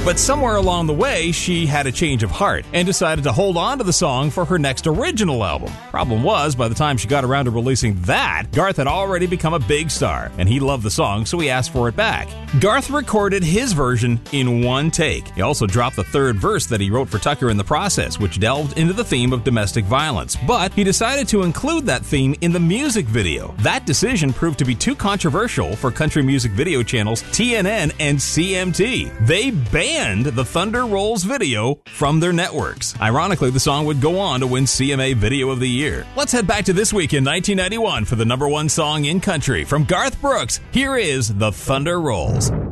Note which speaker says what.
Speaker 1: But somewhere along the way, she had a change of heart and decided to hold on to the song for her next original album. Problem was, by the time she got around to releasing that, Garth had already become a big star, and he loved the song, so he asked for it back. Garth recorded his version in one take. He also dropped the third verse that he wrote for Tucker in the process, which delved into the theme of domestic violence. But he decided to include that theme in the music video. That decision proved to be too controversial for country music video channels TNN and CMT. They banned the Thunder Rolls video from their networks. Ironically, the song would go on to win CMA Video of the Year. Let's head back to this week in 1991 for the #1 song in country. From Garth Brooks, here is The Thunder Rolls.